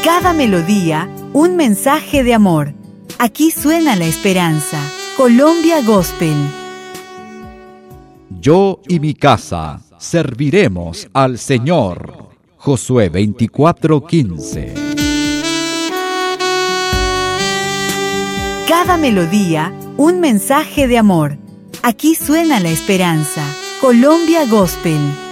Cada melodía, un mensaje de amor. Aquí suena la esperanza. Colombia Gospel. Yo y mi casa serviremos al Señor. Josué 24:15. Cada melodía, un mensaje de amor. Aquí suena la esperanza. Colombia Gospel.